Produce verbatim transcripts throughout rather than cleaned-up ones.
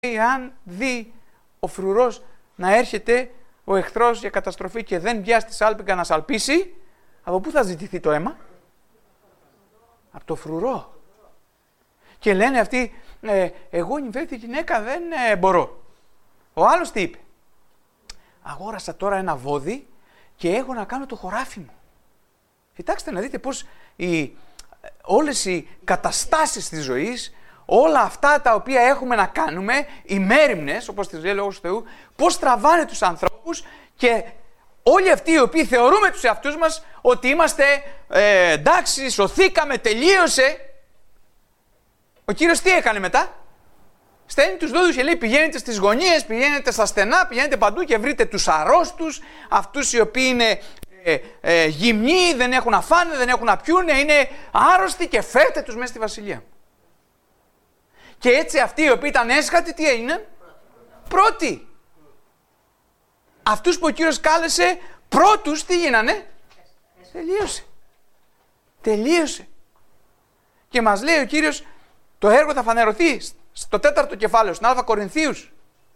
αν δει ο φρουρός να έρχεται ο εχθρός για καταστροφή και δεν βιάσει τη σάλπιγγα να σαλπίσει, από πού θα ζητηθεί το αίμα? Από το φρουρό. Και λένε αυτοί, ε, εγώ νυμφαίτη γυναίκα δεν ε, μπορώ. Ο άλλος τι είπε? Αγόρασα τώρα ένα βόδι και έχω να κάνω το χωράφι μου. Κοιτάξτε να δείτε πώς οι, όλες οι καταστάσεις της ζωής, όλα αυτά τα οποία έχουμε να κάνουμε, οι μέριμνες, όπως τις λέει ο Λόγος του Θεού, πώς τραβάνε τους ανθρώπους και όλοι αυτοί οι οποίοι θεωρούμε τους εαυτούς μας ότι είμαστε ε, εντάξει, σωθήκαμε, τελείωσε. Ο Κύριος τι έκανε μετά? Στέλνει τους δώδους και λέει πηγαίνετε στις γωνίες, πηγαίνετε στα στενά, πηγαίνετε παντού και βρείτε τους αρρώστους, αυτούς οι οποίοι είναι ε, ε, γυμνοί, δεν έχουν να φάνε, δεν έχουν να πιούνε, είναι άρρωστοι και φέρτε τους μέσα στη βασιλεία. Και έτσι αυτοί οι οποίοι ήταν έσχατοι τι έγιναν? Πρώτοι. Αυτούς που ο Κύριος κάλεσε πρώτους τι γίνανε? Τελείωσε. Τελείωσε. Και μας λέει ο Κύριος το έργο θα φανερωθεί στο τέταρτο κεφάλαιο, στην Α Κορινθίους.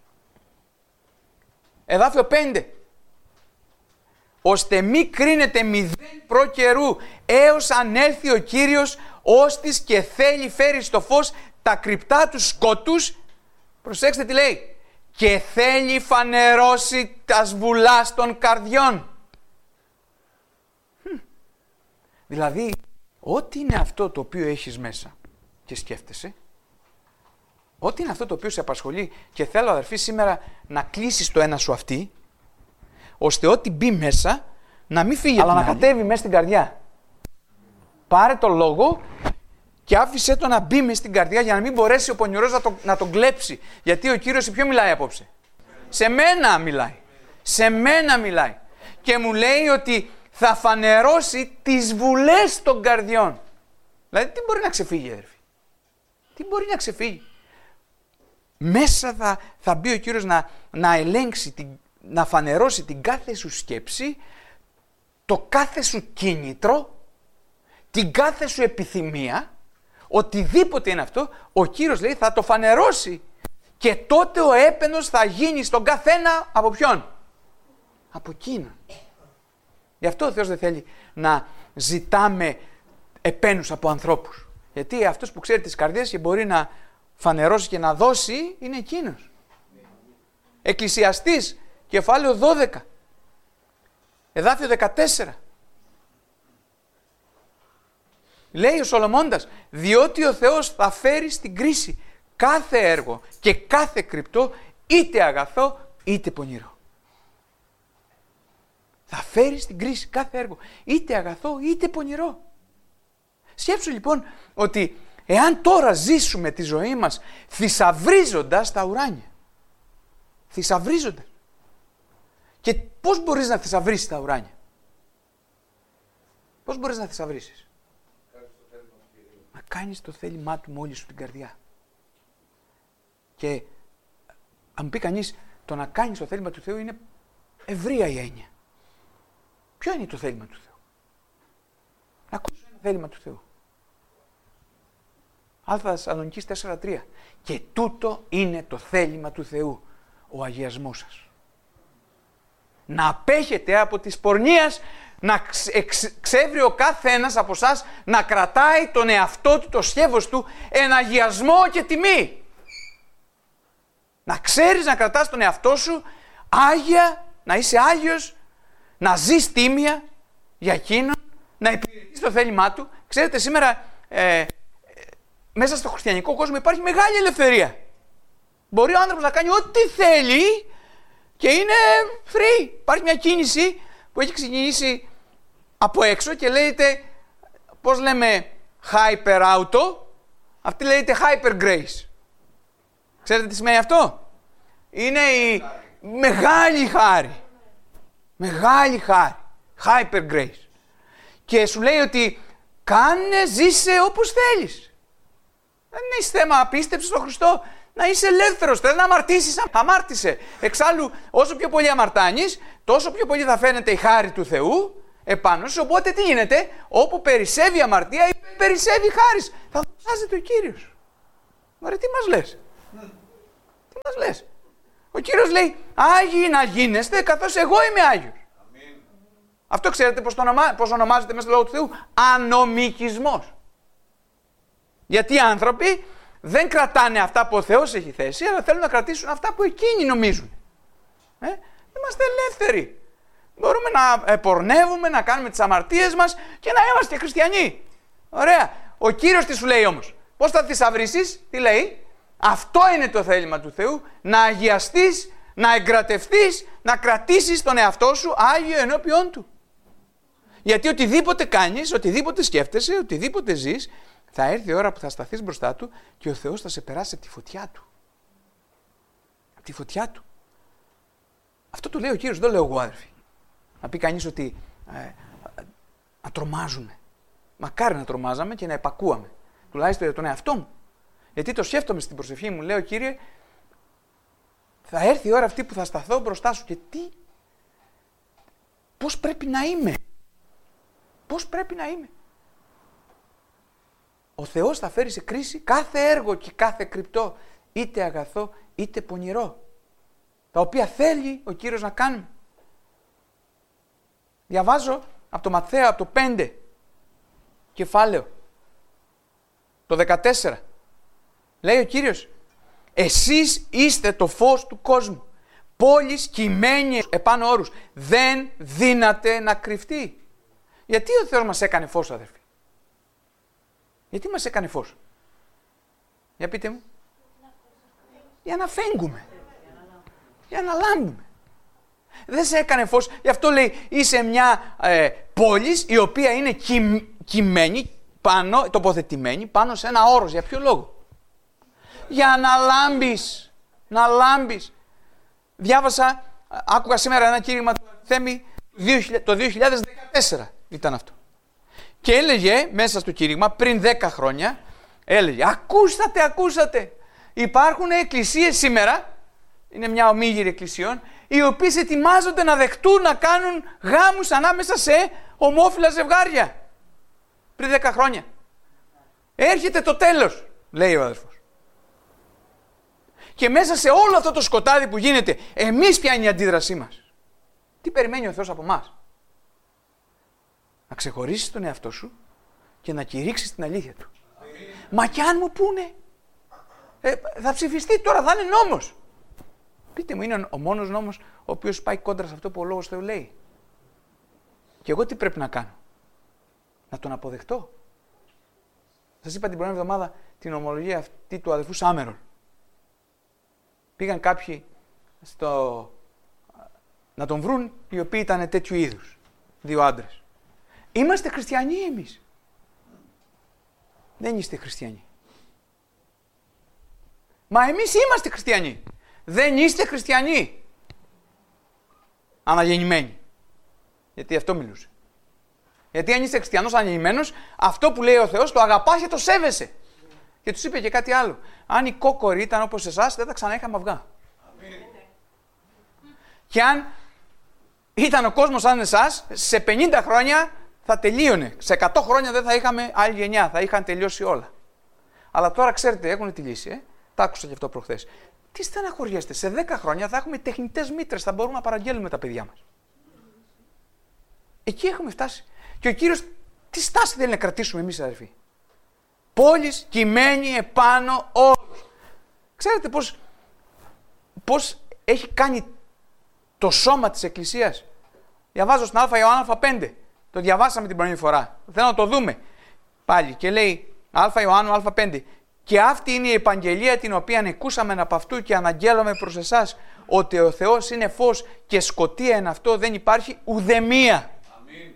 Εδάφιο πέντε. Ώστε μη κρίνεται μηδέν προ καιρού, έως αν έλθει ο Κύριος, ώστις και θέλει φέρει στο φως τα κρυπτά του σκότους. Προσέξτε τι λέει. Και θέλει φανερώσει τα σβουλάς των καρδιών. Hm. Δηλαδή, ό,τι είναι αυτό το οποίο έχεις μέσα και σκέφτεσαι, ό,τι είναι αυτό το οποίο σε απασχολεί και θέλω αδερφοί σήμερα να κλείσεις το ένα σου αυτή, ώστε ό,τι μπει μέσα να μην φύγει, αλλά να κατέβει μέσα στην καρδιά. Πάρε το λόγο και άφησε το να μπει μέσα στην καρδιά για να μην μπορέσει ο πονηρός να, το, να τον κλέψει. Γιατί ο Κύριος σε ποιο μιλάει απόψε? Σε μένα μιλάει. Σε μένα μιλάει. Και μου λέει ότι θα φανερώσει τις βουλές των καρδιών. Δηλαδή τι μπορεί να ξεφύγει αδερφοί? Τι μπορεί να ξεφύγει? Μέσα θα, θα μπει ο Κύριος να, να ελέγξει, την, να φανερώσει την κάθε σου σκέψη, το κάθε σου κίνητρο, την κάθε σου επιθυμία, οτιδήποτε είναι αυτό, ο Κύριος λέει θα το φανερώσει και τότε ο έπαινος θα γίνει στον καθένα από ποιον? Από εκείνον. Γι' αυτό ο Θεός δεν θέλει να ζητάμε επένους από ανθρώπους. Γιατί αυτός που ξέρει τις καρδιές και μπορεί να φανερώσει και να δώσει είναι εκείνος. Εκκλησιαστής, κεφάλαιο δώδεκα, εδάφιο δεκατέσσερα. Λέει ο Σολομώντας, διότι ο Θεός θα φέρει στην κρίση κάθε έργο και κάθε κρυπτό, είτε αγαθό είτε πονηρό. Θα φέρει στην κρίση κάθε έργο, είτε αγαθό είτε πονηρό. Σκέψου λοιπόν ότι εάν τώρα ζήσουμε τη ζωή μας θησαυρίζοντας τα ουράνια, θησαυρίζοντας. Και πώς μπορείς να θησαυρίσεις τα ουράνια? Πώς μπορείς να θησαυρίσεις? Να κάνεις το θέλημά του με όλη σου την καρδιά. Και αν πει κανείς το να κάνεις το θέλημα του Θεού είναι ευρεία η έννοια. Ποιο είναι το θέλημα του Θεού? Να ακούσεις το θέλημα του Θεού. Α Θεσσαλονικείς τέσσερα τρία. Και τούτο είναι το θέλημα του Θεού, ο αγιασμός σας. Να απέχετε από τις πορνείας, να ξέβρει ο κάθε ένας από εσάς να κρατάει τον εαυτό του, το σχέβος του, εν αγιασμό και τιμή. Να ξέρεις να κρατάς τον εαυτό σου άγια, να είσαι άγιος, να ζεις τίμια για εκείνον, να υπηρετείς το θέλημά του. Ξέρετε σήμερα ε, μέσα στο χριστιανικό κόσμο υπάρχει μεγάλη ελευθερία. Μπορεί ο άνθρωπος να κάνει ό,τι θέλει και είναι free. Υπάρχει μια κίνηση που έχει ξεκινήσει από έξω και λέγεται, πώς λέμε hyper auto, αυτή λέγεται hyper grace. Ξέρετε τι σημαίνει αυτό? Είναι η μεγάλη χάρη. Μεγάλη χάρη. Hyper grace. Και σου λέει ότι κάνε, ζήσε όπως θέλεις. Δεν είναι θέμα πίστεψης στον Χριστό. Να είσαι ελεύθερος. Θέλει να αμαρτήσεις, αμάρτησε. Εξάλλου, όσο πιο πολύ αμαρτάνεις, τόσο πιο πολύ θα φαίνεται η χάρη του Θεού επάνω σου. Οπότε τι γίνεται? Όπου περισσεύει η αμαρτία, περισσεύει η χάρη. Θα δοξάζεται ο Κύριος. Μωρέ, τι μας λες? μας λες? Ο Κύριος λέει, Άγιοι να γίνεστε καθώς εγώ είμαι Άγιος. Αμήν. Αυτό ξέρετε πώς, το ονομα... πώς ονομάζεται μέσα στο Λόγο του Θεού? Ανομικισμός. Γιατί οι άνθρωποι δεν κρατάνε αυτά που ο Θεός έχει θέσει, αλλά θέλουν να κρατήσουν αυτά που εκείνοι νομίζουν. Ε? Είμαστε ελεύθεροι. Μπορούμε να πορνεύουμε, να κάνουμε τις αμαρτίες μας και να είμαστε χριστιανοί. Ωραία. Ο Κύριος τι σου λέει όμως? Πώς θα θησαυρίσεις? Τι λέει? Αυτό είναι το θέλημα του Θεού, να αγιαστείς, να εγκρατευτείς, να κρατήσεις τον εαυτό σου Άγιο ενώπιόν Του. Γιατί οτιδήποτε κάνεις, οτιδήποτε σκέφτεσαι, οτιδήποτε ζεις, θα έρθει η ώρα που θα σταθείς μπροστά Του και ο Θεός θα σε περάσει από τη φωτιά Του. Από τη φωτιά Του. Αυτό το λέει ο Κύριος, δεν το λέω εγώ, αδερφοί. Να πει κανείς ότι ε, να τρομάζουμε. Μακάρι να τρομάζαμε και να επακούαμε. Τουλάχιστον για τον εαυτό μου. Γιατί το σκέφτομαι στην προσευχή μου, λέω, Κύριε, θα έρθει η ώρα αυτή που θα σταθώ μπροστά Σου και τι, πώς πρέπει να είμαι. Πώς πρέπει να είμαι. Ο Θεός θα φέρει σε κρίση κάθε έργο και κάθε κρυπτό, είτε αγαθό είτε πονηρό, τα οποία θέλει ο Κύριος να κάνουμε. Διαβάζω από το Ματθαίο, από το πέντε κεφάλαιο, το δεκατέσσερα. Λέει ο Κύριος, εσείς είστε το φως του κόσμου. Πόλης κειμένη επάνω όρους. Δεν δύναται να κρυφτεί. Γιατί ο Θεός μας έκανε φως, αδερφοί? Γιατί μας έκανε φως? Για πείτε μου. Για να φέγγουμε. Για να λάμπουμε. Δεν σε έκανε φως. Γι' αυτό λέει, είσαι μια ε, πόλης η οποία είναι κει, κειμένη, πάνω, τοποθετημένη πάνω σε ένα όρος. Για ποιο λόγο? Για να λάμπεις. Να λάμπεις. Διάβασα, άκουγα σήμερα ένα κήρυγμα του Θέμη το δύο χιλιάδες δεκατέσσερα ήταν αυτό. Και έλεγε μέσα στο κήρυγμα πριν δέκα χρόνια, έλεγε, ακούσατε, ακούσατε. Υπάρχουν εκκλησίες σήμερα, είναι μια ομίγυρη εκκλησιών, οι οποίες ετοιμάζονται να δεχτούν να κάνουν γάμους ανάμεσα σε ομόφυλα ζευγάρια. Πριν δέκα χρόνια. Έρχεται το τέλος, λέει ο αδερφός. Και μέσα σε όλο αυτό το σκοτάδι που γίνεται, εμείς ποια είναι η αντίδρασή μας? Τι περιμένει ο Θεός από εμάς? Να ξεχωρίσεις τον εαυτό σου και να κηρύξεις την αλήθεια Του. Μα κι αν μου πούνε, ε, θα ψηφιστεί τώρα, θα είναι νόμος. Πείτε μου, είναι ο μόνος νόμος ο οποίος πάει κόντρα σε αυτό που ο Λόγος Θεού λέει? Και εγώ τι πρέπει να κάνω? Να τον αποδεχτώ. Σας είπα την προηγούμενη εβδομάδα την ομολογία αυτή του αδελφού Σάμερον. Πήγαν κάποιοι στο... να τον βρουν, οι οποίοι ήταν τέτοιου είδους. Δύο άντρες. Είμαστε χριστιανοί εμείς. Δεν είστε χριστιανοί. Μα εμείς είμαστε χριστιανοί. Δεν είστε χριστιανοί. Αναγεννημένοι. Γιατί αυτό μιλούσε. Γιατί αν είστε χριστιανός αναγεννημένος, αυτό που λέει ο Θεός το αγαπάς και το σέβεσαι. Και τους είπε και κάτι άλλο. Αν οι κόκοροι ήταν όπως εσάς, δεν θα ξανά είχαμε αυγά. Αμήν. Και αν ήταν ο κόσμος σαν εσάς, σε πενήντα χρόνια θα τελείωνε. Σε εκατό χρόνια δεν θα είχαμε άλλη γενιά. Θα είχαν τελειώσει όλα. Αλλά τώρα ξέρετε, έχουν τη λύση. Ε? Τα άκουσα και αυτό προχθές. Τι στεναχωριέστε, σε δέκα χρόνια θα έχουμε τεχνητές μήτρες. Θα μπορούμε να παραγγέλνουμε τα παιδιά μας. Εκεί έχουμε φτάσει. Και ο Κύριος, τι στάση θέλει να κρατήσουμε εμείς, αδερφοί? Πόλης κειμένη επάνω όρους. Ξέρετε πώς, πώς έχει κάνει το σώμα της Εκκλησίας? Διαβάζω στην Α Ιωάννα πέντε. Το διαβάσαμε την προηγούμενη φορά. Θέλω να το δούμε πάλι. Και λέει Α Ιωάννου Α5. Και αυτή είναι η επαγγελία την οποία ακούσαμε από αυτού και αναγγέλαμε προς εσάς, ότι ο Θεός είναι φως και σκοτία εν αυτό δεν υπάρχει ουδεμία. Αμήν.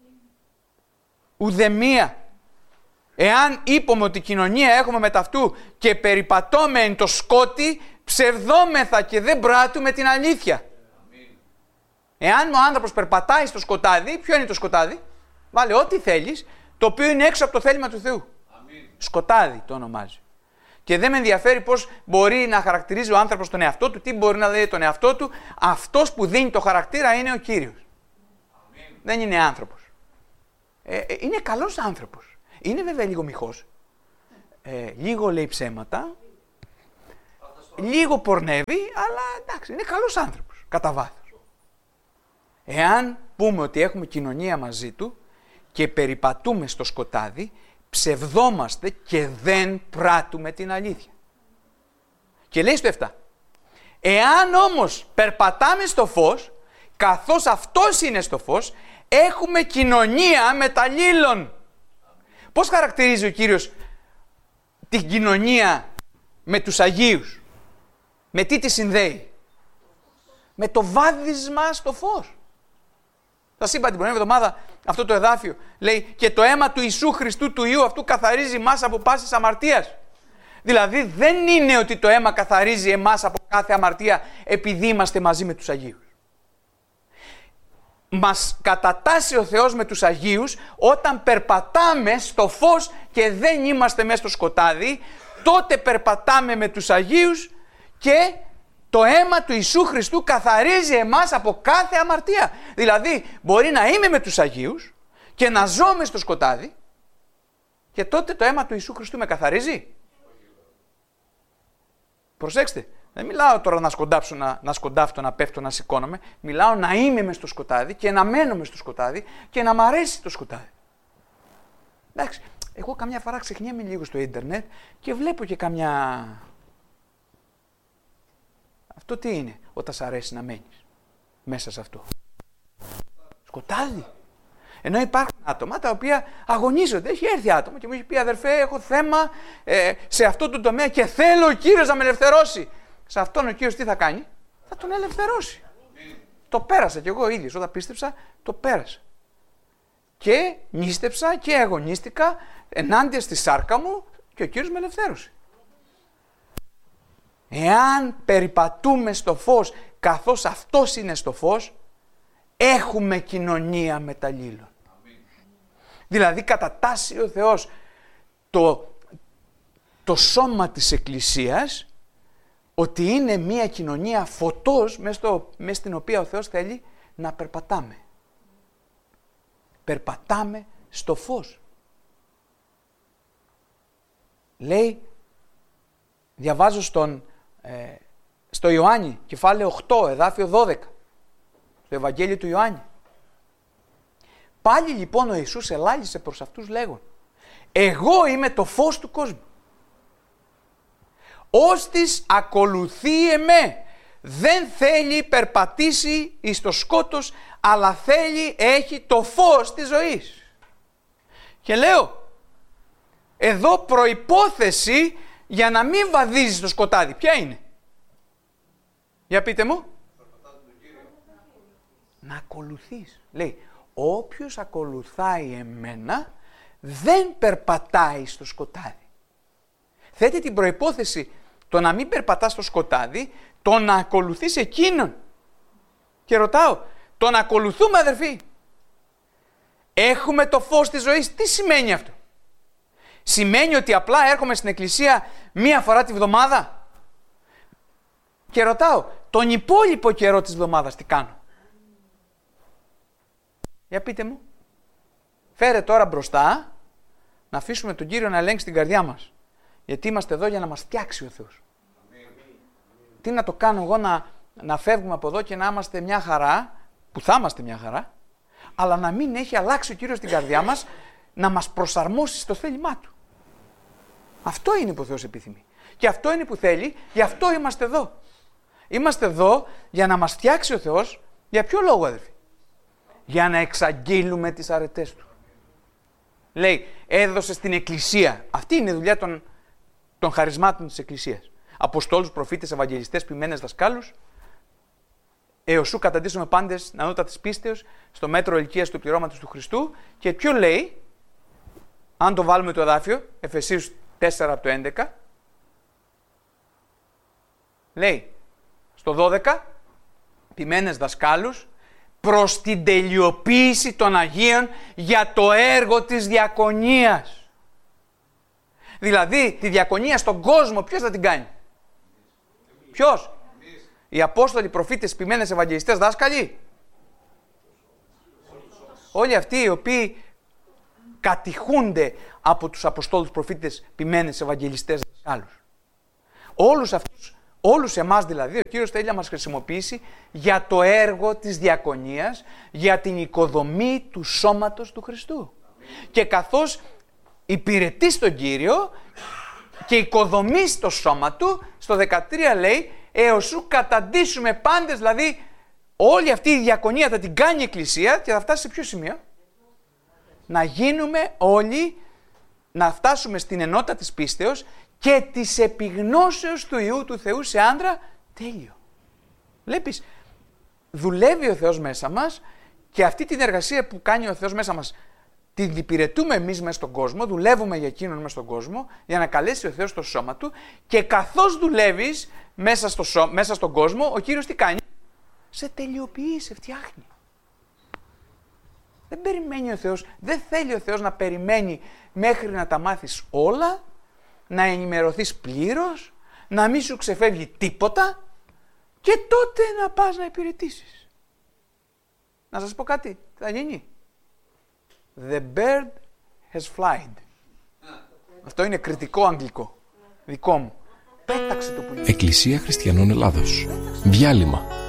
Ουδεμία. Εάν είπαμε ότι κοινωνία έχουμε με ταυτού και περιπατώμε εν το σκότι, ψευδόμεθα και δεν πράττουμε την αλήθεια. Αμήν. Εάν ο άνθρωπος περπατάει στο σκοτάδι, ποιο είναι το σκοτάδι? Βάλε ό,τι θέλεις, το οποίο είναι έξω από το θέλημα του Θεού. Αμήν. Σκοτάδι το ονομάζει. Και δεν με ενδιαφέρει πώς μπορεί να χαρακτηρίζει ο άνθρωπος τον εαυτό του, τι μπορεί να λέει τον εαυτό του. Αυτός που δίνει το χαρακτήρα είναι ο Κύριος. Αμήν. Δεν είναι άνθρωπος. Ε, είναι καλός άνθρωπος. Είναι βέβαια λίγο μοιχός. Ε, λίγο λέει ψέματα. λίγο πορνεύει, αλλά εντάξει, είναι καλός άνθρωπος, κατά βάθος. Εάν πούμε ότι έχουμε κοινωνία μαζί του και περιπατούμε στο σκοτάδι, ψευδόμαστε και δεν πράττουμε την αλήθεια. Και λέει στο επτά, εάν όμως περπατάμε στο φως, καθώς αυτός είναι στο φως, έχουμε κοινωνία μεταλλήλων. Πώς χαρακτηρίζει ο Κύριος την κοινωνία με τους Αγίους? Με τι τη συνδέει? Με το βάδισμα στο φως. Σας είπα την προηγούμενη εβδομάδα αυτό το εδάφιο. Λέει και το αίμα του Ιησού Χριστού του Υιού αυτού καθαρίζει μας από πάσης αμαρτίας. Δηλαδή δεν είναι ότι το αίμα καθαρίζει εμάς από κάθε αμαρτία επειδή είμαστε μαζί με τους Αγίους. Μας κατατάσσει ο Θεός με τους Αγίους όταν περπατάμε στο φως και δεν είμαστε μέσα στο σκοτάδι, τότε περπατάμε με τους Αγίους και το αίμα του Ιησού Χριστού καθαρίζει εμάς από κάθε αμαρτία. Δηλαδή μπορεί να είμαι με τους Αγίους και να ζω μες στο σκοτάδι και τότε το αίμα του Ιησού Χριστού με καθαρίζει. Προσέξτε, δεν μιλάω τώρα να σκοντάψω, να, να σκοντάφτω, να πέφτω, να σηκώνομαι. Μιλάω να είμαι μες στο σκοτάδι και να μένω μες στο σκοτάδι και να μ' αρέσει το σκοτάδι. Εντάξει, εγώ καμιά φορά ξεχνιέμαι λίγο στο ίντερνετ και βλέπω και καμιά... Αυτό τι είναι όταν σ' αρέσει να μένεις μέσα σε αυτό? Σκοτάδι. Ενώ υπάρχουν άτομα τα οποία αγωνίζονται. Έχει έρθει άτομο και μου έχει πει αδερφέ, έχω θέμα ε, σε αυτό το τομέα και θέλω ο Κύριος να με ελευθερώσει. Σε αυτόν ο Κύριος τι θα κάνει? Θα τον ελευθερώσει. Το πέρασα κι εγώ ίδιος όταν πίστεψα, το πέρασα. Και νίστεψα και αγωνίστηκα ενάντια στη σάρκα μου και ο Κύριος με ελευθέρωσε. Εάν περιπατούμε στο φως καθώς αυτός είναι στο φως, έχουμε κοινωνία μεταλλήλων. Δηλαδή κατατάσσει ο Θεός το, το σώμα της Εκκλησίας ότι είναι μια κοινωνία φωτός μέσα, στο, μέσα στην οποία ο Θεός θέλει να περπατάμε. Περπατάμε στο φως. Λέει, διαβάζω στον, ε, στο Ιωάννη, κεφάλαιο οκτώ, εδάφιο δώδεκα, το Ευαγγέλιο του Ιωάννη. Πάλι λοιπόν ο Ιησούς ελάλησε προς αυτούς λέγον, εγώ είμαι το φως του κόσμου. Όστις ακολουθεί εμέ, δεν θέλει περπατήσει εις το σκότος, αλλά θέλει έχει το φως της ζωής. Και λέω, εδώ προϋπόθεση για να μην βαδίζεις το σκοτάδι, ποια είναι? Για πείτε μου. Να ακολουθείς. Λέει, όποιος ακολουθάει εμένα δεν περπατάει στο σκοτάδι. Θέτει την προϋπόθεση το να μην περπατάς στο σκοτάδι, το να ακολουθείς εκείνον. Και ρωτάω, το να ακολουθούμε αδερφοί, έχουμε το φως της ζωής, τι σημαίνει αυτό? Σημαίνει ότι απλά έρχομαι στην εκκλησία μία φορά τη βδομάδα? Και ρωτάω, τον υπόλοιπο καιρό της βδομάδας τι κάνω? Για πείτε μου. Φέρε τώρα μπροστά να αφήσουμε τον Κύριο να ελέγξει την καρδιά μας. Γιατί είμαστε εδώ για να μας φτιάξει ο Θεός. Τι να το κάνω εγώ να, να φεύγουμε από εδώ και να είμαστε μια χαρά, που θα είμαστε μια χαρά, αλλά να μην έχει αλλάξει ο Κύριος την καρδιά μας, να μας προσαρμόσει στο θέλημά Του. Αυτό είναι που ο Θεός επιθυμεί. Και αυτό είναι που θέλει, γι' αυτό είμαστε εδώ. Είμαστε εδώ για να μας φτιάξει ο Θεός. Για ποιο λόγο αδερφοί? Για να εξαγγείλουμε τις αρετές Του. Λέει, έδωσε στην Εκκλησία. Αυτή είναι η δουλειά των, των χαρισμάτων της Εκκλησίας. Αποστόλους, προφήτες, ευαγγελιστές, ποιμένες δασκάλους. Έως σου καταντήσουμε πάντες νανότα της πίστεως στο μέτρο ηλικίας του πληρώματος του Χριστού. Και ποιο λέει, αν το βάλουμε το εδάφιο, Εφεσίους τέσσερα από το έντεκα, λέει στο δώδεκα, ποιμένες δασκάλους, προς την τελειοποίηση των Αγίων για το έργο της διακονίας. Δηλαδή, τη διακονία στον κόσμο ποιος θα την κάνει? Ποιος? Οι Απόστολοι, προφήτες, ποιμένες, ευαγγελιστές, δάσκαλοι. Όλοι αυτοί οι οποίοι κατηχούνται από τους Αποστόλους, προφήτες, ποιμένες, ευαγγελιστές, δασκάλους. Όλους αυτούς όλους εμάς δηλαδή, ο Κύριος θέλει να μας χρησιμοποιήσει για το έργο της διακονίας, για την οικοδομή του σώματος του Χριστού. Και καθώς υπηρετείς τον Κύριο και οικοδομείς το σώμα του, στο δεκατρία λέει, έως σου καταντήσουμε πάντες, δηλαδή όλη αυτή η διακονία θα την κάνει η Εκκλησία και θα φτάσει σε ποιο σημείο? Να γίνουμε όλοι, να φτάσουμε στην ενότητα της πίστεως και της επιγνώσεως του Υιού του Θεού σε άντρα τέλειο. Βλέπεις, δουλεύει ο Θεός μέσα μας και αυτή την εργασία που κάνει ο Θεός μέσα μας την υπηρετούμε εμείς μέσα στον κόσμο, δουλεύουμε για εκείνον μέσα στον κόσμο, για να καλέσει ο Θεός το σώμα του και καθώς δουλεύεις μέσα, στο σώ... μέσα στον κόσμο, ο Κύριος τι κάνει? Σε τελειοποιεί, σε φτιάχνει. Δεν περιμένει ο Θεός, δεν θέλει ο Θεός να περιμένει μέχρι να τα μάθεις όλα, να ενημερωθείς πλήρως, να μην σου ξεφεύγει τίποτα και τότε να πας να υπηρετήσεις. Να σας πω κάτι, θα γίνει. The bird has flied. Αυτό είναι κριτικό αγγλικό, δικό μου. Πέταξε το πουλί. Εκκλησία Χριστιανών Ελλάδος. Διάλειμμα.